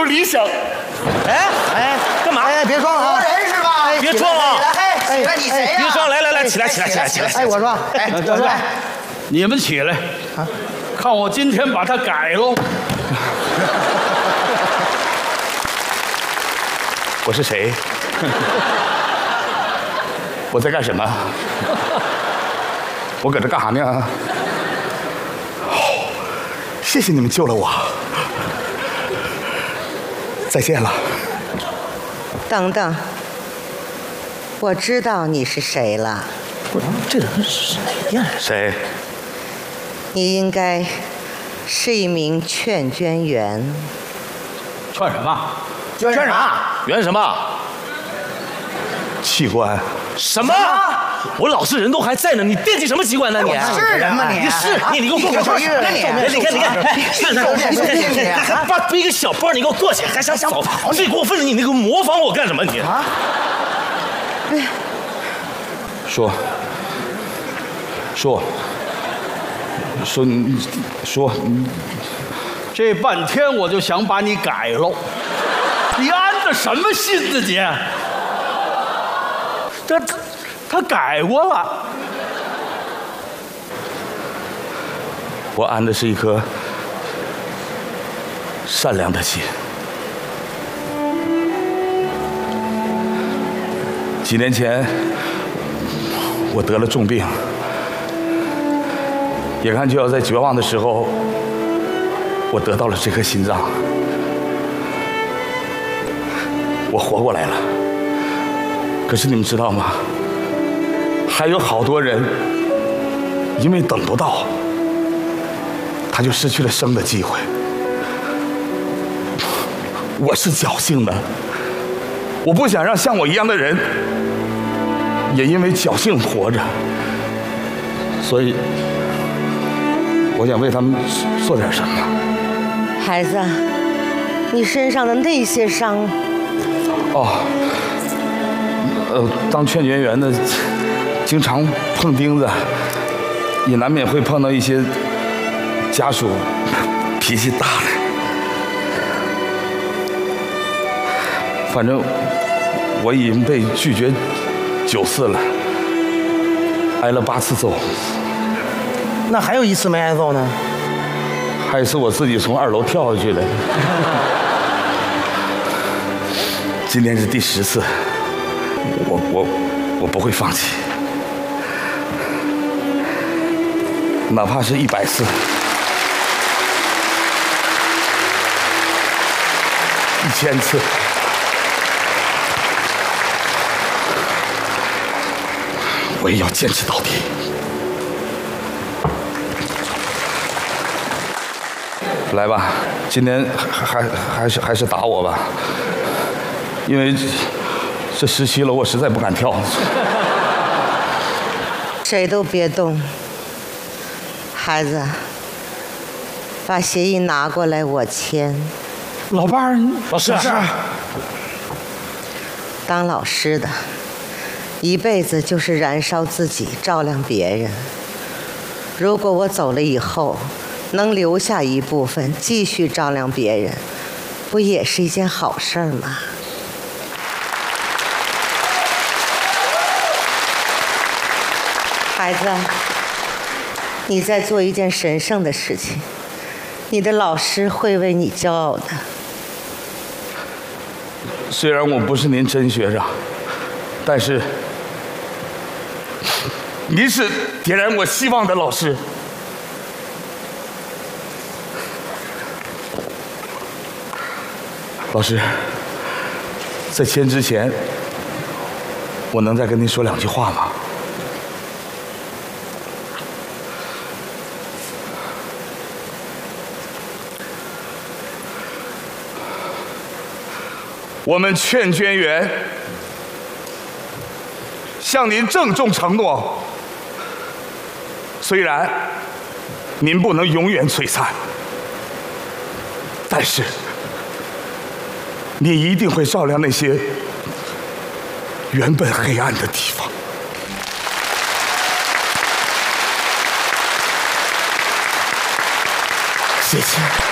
理想。 哎，干嘛？ 哎，别装了啊！ 人是吧？ 别装了！ 哎，起来，你谁呀？ 别装，来，起来！ 哎，我说， 哎，我说， 你们起来，看我今天把它改喽。我是谁？我在干什么？我搁这干啥呢？谢谢你们救了我。再见了。 等等，我知道你是谁了。 这人是谁呀？ 谁？ 你应该是一名劝捐员。 劝什么？ 捐啥？ 圆什么？ 器官？ 什么？我老实人都还在呢，你惦记什么机关呢你？ 是人吗你？ 你给我过去！你看，还背个小包，你给我过去，还想走？最过分了，你那个模仿我干什么你？啊？ 说，这半天我就想把你改喽，你安的什么心呢你？他改过了，我安的是一颗善良的心。几年前，我得了重病，眼看就要在绝望的时候，我得到了这颗心脏，我活过来了。可是你们知道吗？还有好多人因为等不到，他就失去了生的机会。我是侥幸的，我不想让像我一样的人也因为侥幸活着，所以我想为他们做点什么。 孩子，你身上的那些伤， 当劝捐员的，经常碰钉子，也难免会碰到一些家属脾气大的。反正我已经被拒绝9次了，挨了8次揍。 那还有一次没挨揍呢？ 还有一次我自己从2楼跳下去了。今天是第10次，我不会放弃，哪怕是100次、1000次，我也要坚持到底。来吧，今天还是打我吧，因为这17楼我实在不敢跳。 谁都别动。孩子，把协议拿过来，我签。 老伴儿， 老师， 当老师的，一辈子就是燃烧自己，照亮别人。如果我走了以后，能留下一部分继续照亮别人，不也是一件好事儿吗？孩子，你在做一件神圣的事情，你的老师会为你骄傲的。 虽然我不是您真学长，但是您是点燃我希望的老师。老师，在签之前，我能再跟您说2句话吗？我们劝捐员向您郑重承诺，虽然您不能永远璀璨，但是你一定会照亮那些原本黑暗的地方。谢谢。